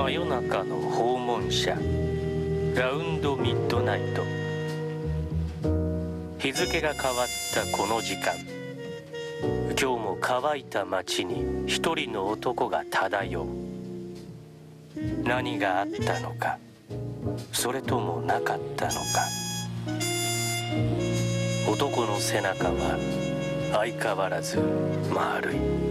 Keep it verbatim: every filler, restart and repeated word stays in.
真夜中の訪問者ラウンドミッドナイト。日付が変わったこの時間、今日も乾いた街に一人の男が漂う。何があったのか、それともなかったのか。男の背中は相変わらず丸い。